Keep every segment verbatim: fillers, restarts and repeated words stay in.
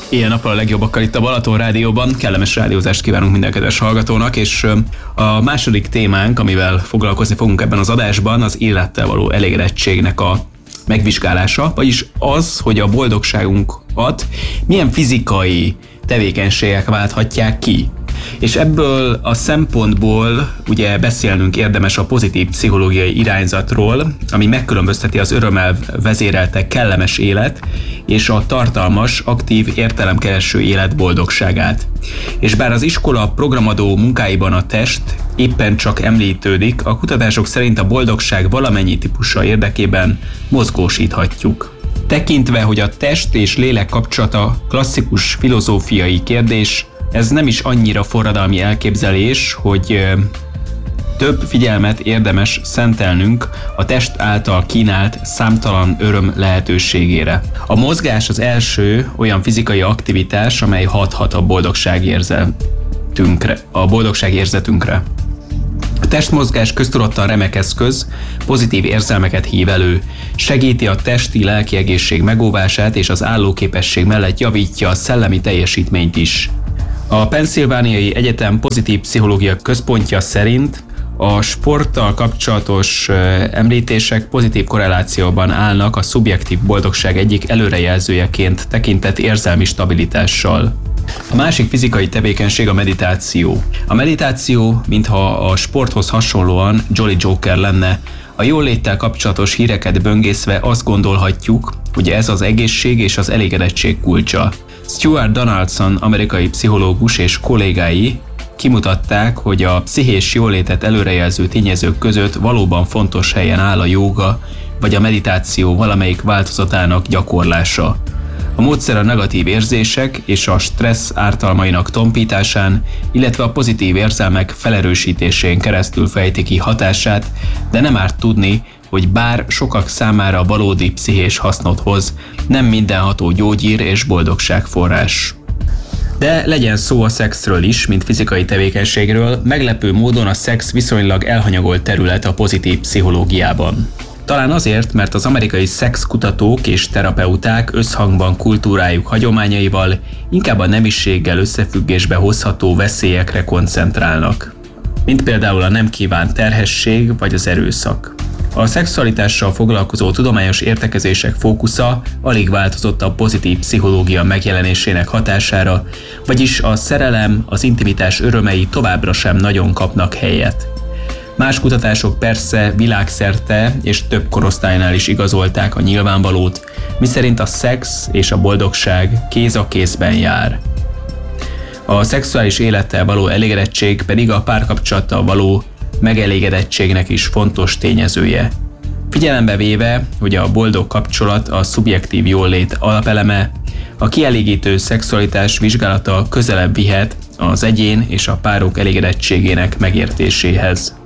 Ilyen nappal a legjobbakkal itt a Balaton Rádióban. Kellemes rádiózást kívánunk minden kedves hallgatónak, és a második témánk, amivel foglalkozni fogunk ebben az adásban, az élettel való elégedettségnek a megvizsgálása, vagyis az, hogy a boldogságunkat milyen fizikai tevékenységek válthatják ki. És ebből a szempontból ugye beszélnünk érdemes a pozitív pszichológiai irányzatról, ami megkülönbözteti az örömmel vezérelte kellemes élet és a tartalmas, aktív, értelemkereső élet boldogságát. És bár az iskola programadó munkáiban a test éppen csak említődik, a kutatások szerint a boldogság valamennyi típusa érdekében mozgósíthatjuk. Tekintve, hogy a test és lélek kapcsolata klasszikus filozófiai kérdés, ez nem is annyira forradalmi elképzelés, hogy több figyelmet érdemes szentelnünk a test által kínált számtalan öröm lehetőségére. A mozgás az első olyan fizikai aktivitás, amely hathat a boldogságérzetünkre. A boldogságérzetünkre. A testmozgás köztudottan remek eszköz, pozitív érzelmeket hív elő, segíti a testi-lelki egészség megóvását és az állóképesség mellett javítja a szellemi teljesítményt is. A Pennsylvániai Egyetem Pozitív Pszichológia Központja szerint a sporttal kapcsolatos említések pozitív korrelációban állnak a szubjektív boldogság egyik előrejelzőjeként tekintett érzelmi stabilitással. A másik fizikai tevékenység a meditáció. A meditáció, mintha a sporthoz hasonlóan Jolly Joker lenne, a jóléttel kapcsolatos híreket böngészve azt gondolhatjuk, hogy ez az egészség és az elégedettség kulcsa. Stuart Donaldson, amerikai pszichológus és kollégái kimutatták, hogy a pszichés jólétet előrejelző tényezők között valóban fontos helyen áll a jóga vagy a meditáció valamelyik változatának gyakorlása. A módszer a negatív érzések és a stressz ártalmainak tompításán, illetve a pozitív érzelmek felerősítésén keresztül fejti ki hatását, de nem árt tudni, hogy bár sokak számára valódi pszichés hasznot hoz, nem mindenható gyógyír és boldogságforrás. De legyen szó a szexről is, mint fizikai tevékenységről, meglepő módon a szex viszonylag elhanyagolt terület a pozitív pszichológiában. Talán azért, mert az amerikai szexkutatók és terapeuták összhangban kultúrájuk hagyományaival inkább a nemiséggel összefüggésbe hozható veszélyekre koncentrálnak, mint például a nem kívánt terhesség vagy az erőszak. A szexualitással foglalkozó tudományos értekezések fókusza alig változott a pozitív pszichológia megjelenésének hatására, vagyis a szerelem, az intimitás örömei továbbra sem nagyon kapnak helyet. Más kutatások persze világszerte és több korosztálynál is igazolták a nyilvánvalót, miszerint a szex és a boldogság kéz a kézben jár. A szexuális élettel való elégedettség pedig a párkapcsolattal való megelégedettségnek is fontos tényezője. Figyelembe véve, hogy a boldog kapcsolat a szubjektív jólét alapeleme, a kielégítő szexualitás vizsgálata közelebb vihet az egyén és a párok elégedettségének megértéséhez.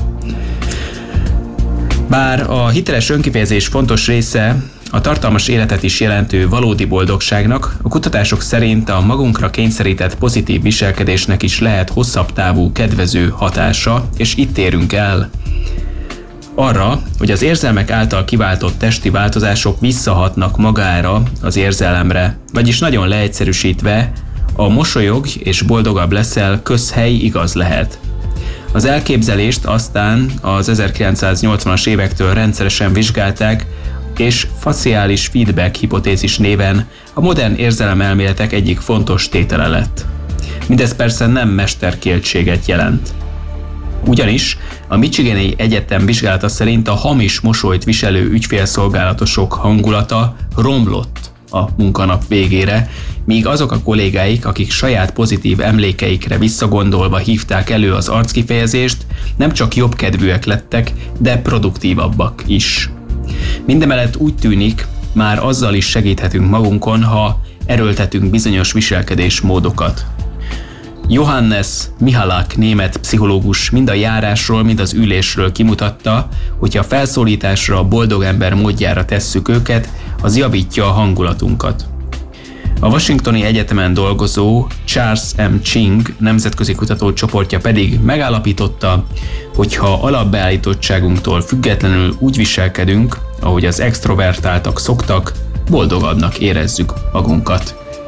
Bár a hiteles önkifejezés fontos része a tartalmas életet is jelentő valódi boldogságnak, a kutatások szerint a magunkra kényszerített pozitív viselkedésnek is lehet hosszabb távú kedvező hatása, és itt érünk el arra, hogy az érzelmek által kiváltott testi változások visszahatnak magára az érzelemre, vagyis nagyon leegyszerűsítve, a mosolyog és boldogabb leszel közhely igaz lehet. Az elképzelést aztán az ezerkilencszáznyolcvanas évektől rendszeresen vizsgálták, és faciális feedback hipotézis néven a modern érzelemelméletek egyik fontos tétele lett. Mindez persze nem mesterkéltséget jelent. Ugyanis a Michigani Egyetem vizsgálata szerint a hamis mosolyt viselő ügyfélszolgálatosok hangulata romlott a munkanap végére, míg azok a kollégáik, akik saját pozitív emlékeikre visszagondolva hívták elő az arckifejezést, nem csak jobbkedvűek lettek, de produktívabbak is. Mindemellett úgy tűnik, már azzal is segíthetünk magunkon, ha erőltetünk bizonyos viselkedésmódokat. Johannes Mihalak német pszichológus mind a járásról, mind az ülésről kimutatta, hogy ha felszólításra a boldog ember módjára tesszük őket, az javítja a hangulatunkat. A Washingtoni Egyetemen dolgozó Charles M. Ching nemzetközi kutatócsoportja pedig megállapította, hogy ha alapbeállítottságunktól függetlenül úgy viselkedünk, ahogy az extrovertáltak szoktak, boldogabbnak érezzük magunkat.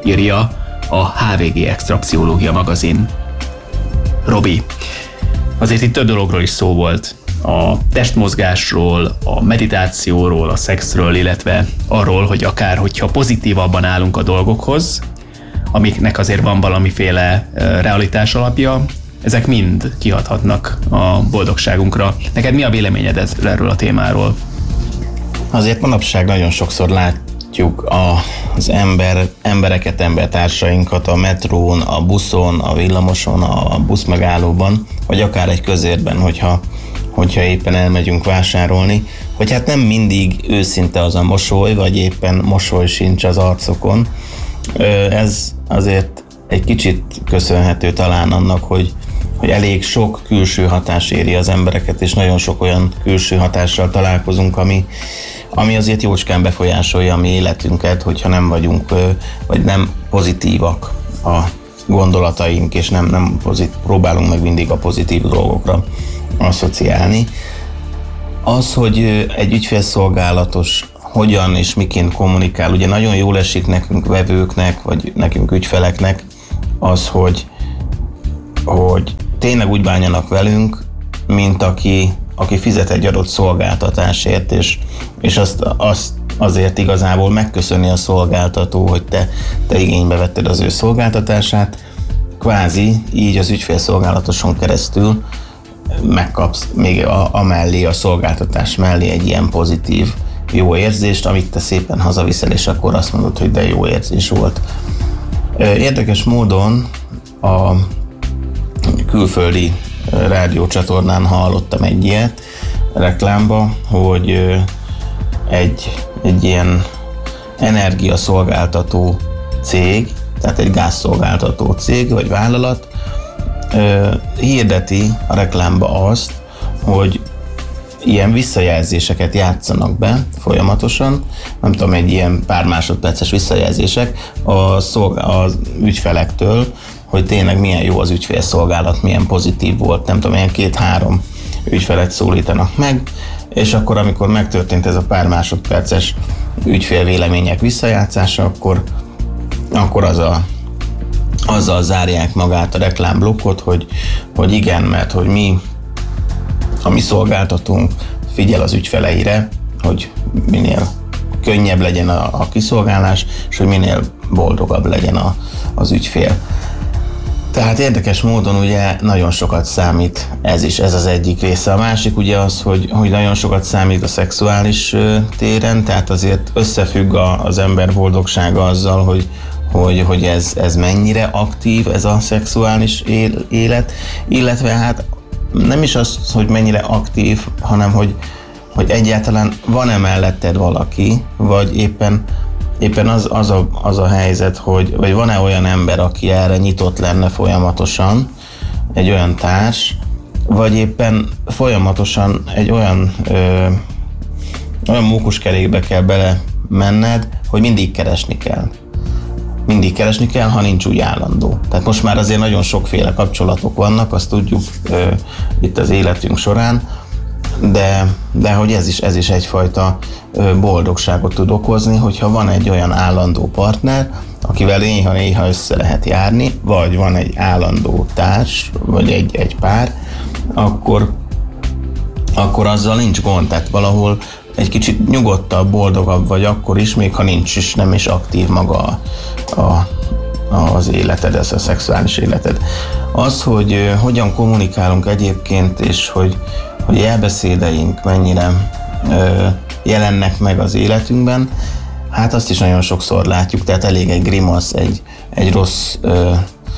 írja a há vé gé Extra Pszichológia magazin. Robi, azért itt több dologról is szó volt. A testmozgásról, a meditációról, a szexről, illetve arról, hogy akár, hogyha pozitívabban állunk a dolgokhoz, amiknek azért van valamiféle realitás alapja, ezek mind kihathatnak a boldogságunkra. Neked mi a véleményed erről a témáról? Azért manapság nagyon sokszor látjuk a, az ember, embereket, embertársainkat a metrón, a buszon, a villamoson, a buszmegállóban, vagy akár egy közérben, hogyha, hogyha éppen elmegyünk vásárolni, hogy hát nem mindig őszinte az a mosoly, vagy éppen mosoly sincs az arcokon. Ez azért egy kicsit köszönhető talán annak, hogy, hogy elég sok külső hatás éri az embereket, és nagyon sok olyan külső hatással találkozunk, ami, ami azért jócskán befolyásolja a mi életünket, hogyha nem vagyunk, vagy nem pozitívak a gondolataink, és nem, nem pozit, próbálunk meg mindig a pozitív dolgokra asszociálni. Az, hogy egy ügyfélszolgálatos hogyan és miként kommunikál, ugye nagyon jól esik nekünk vevőknek, vagy nekünk ügyfeleknek az, hogy, hogy tényleg úgy bánjanak velünk, mint aki, aki fizet egy adott szolgáltatásért, és, és azt, azt azért igazából megköszöni a szolgáltató, hogy te, te igénybe vetted az ő szolgáltatását, kvázi így az ügyfélszolgálatoson keresztül megkapsz még a, a mellé, a szolgáltatás mellé egy ilyen pozitív jó érzést, amit te szépen hazaviszel, és akkor azt mondod, hogy de jó érzés volt. Érdekes módon a külföldi rádiócsatornán hallottam egy ilyet reklámba, hogy egy, egy ilyen energiaszolgáltató cég, tehát egy gázszolgáltató cég vagy vállalat hirdeti a reklámba azt, hogy ilyen visszajelzéseket játszanak be folyamatosan, nem tudom, egy ilyen pár másodperces visszajelzések a szolg- az ügyfelektől, hogy tényleg milyen jó az ügyfélszolgálat, milyen pozitív volt, nem tudom, ilyen két-három ügyfelet szólítanak meg, és akkor, amikor megtörtént ez a pár másodperces ügyfélvélemények visszajátszása, akkor, akkor az a, azzal zárják magát a reklámblokkot, hogy, hogy igen, mert hogy mi a mi szolgáltatónk figyel az ügyfeleire, hogy minél könnyebb legyen a, a kiszolgálás, és hogy minél boldogabb legyen a, az ügyfél. Tehát érdekes módon ugye nagyon sokat számít ez is, ez az egyik része. A másik ugye az, hogy, hogy nagyon sokat számít a szexuális téren, tehát azért összefügg a, az ember boldogsága azzal, hogy, hogy, hogy ez, ez mennyire aktív, ez a szexuális élet, illetve hát nem is az, hogy mennyire aktív, hanem hogy, hogy egyáltalán van-e melletted valaki, vagy éppen, éppen az, az, a, az a helyzet, hogy vagy van-e olyan ember, aki erre nyitott lenne folyamatosan, egy olyan társ, vagy éppen folyamatosan egy olyan, ö, olyan mókuskerékbe kell bele menned, hogy mindig keresni kell. Mindig keresni kell, ha nincs úgy állandó. Tehát most már azért nagyon sokféle kapcsolatok vannak, azt tudjuk ö, itt az életünk során, de, de hogy ez is, ez is egyfajta ö, boldogságot tud okozni, hogyha van egy olyan állandó partner, akivel néha-néha össze lehet járni, vagy van egy állandó társ, vagy egy, egy pár, akkor, akkor azzal nincs gond, tehát valahol egy kicsit nyugodtabb, boldogabb vagy akkor is, még ha nincs is, nem is aktív maga a, a, az életed, ez a szexuális életed. Az, hogy hogyan kommunikálunk egyébként, és hogy, hogy elbeszédeink mennyire ö, jelennek meg az életünkben, hát azt is nagyon sokszor látjuk, tehát elég egy grimasz, egy, egy rossz ö,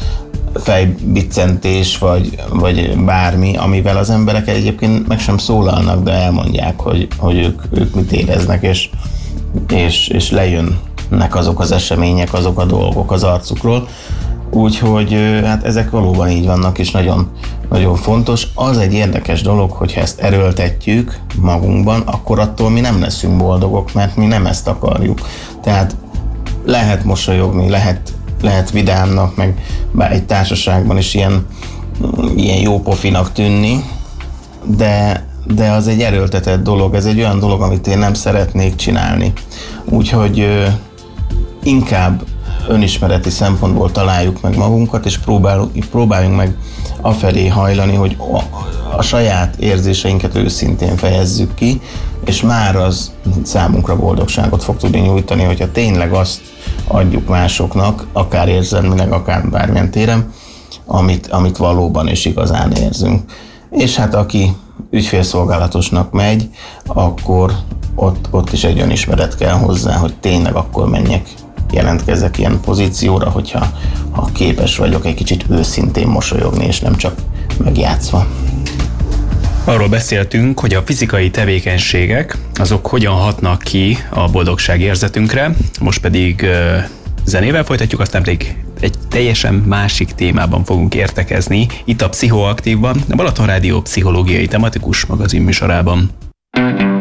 fejbiccentés, vagy, vagy bármi, amivel az emberek egyébként meg sem szólalnak, de elmondják, hogy, hogy ők, ők mit éreznek, és, és, és lejönnek azok az események, azok a dolgok az arcukról. Úgyhogy hát ezek valóban így vannak, és nagyon, nagyon fontos. Az egy érdekes dolog, hogyha ezt erőltetjük magunkban, akkor attól mi nem leszünk boldogok, mert mi nem ezt akarjuk. Tehát lehet mosolyogni, lehet lehet vidámnak, meg bár egy társaságban is ilyen, ilyen jó pofinak tűnni, de, de az egy erőltetett dolog, ez egy olyan dolog, amit én nem szeretnék csinálni. Úgyhogy ö, inkább önismereti szempontból találjuk meg magunkat, és próbálunk, próbáljunk meg afelé hajlani, hogy a, a saját érzéseinket őszintén fejezzük ki, és már az számunkra boldogságot fog tudni nyújtani, hogyha tényleg azt adjuk másoknak, akár érzelmileg, akár bármilyen téren, amit, amit valóban és igazán érzünk. És hát aki ügyfélszolgálatosnak megy, akkor ott, ott is egy önismeret kell hozzá, hogy tényleg akkor menjek, jelentkezzek ilyen pozícióra, hogyha ha képes vagyok egy kicsit őszintén mosolyogni, és nem csak megjátszva. Arról beszéltünk, hogy a fizikai tevékenységek, azok hogyan hatnak ki a boldogság érzetünkre, most pedig uh, zenével folytatjuk, aztán pedig egy teljesen másik témában fogunk értekezni, itt a Pszichoaktívban, a Balaton Rádió pszichológiai tematikus magazinműsorában.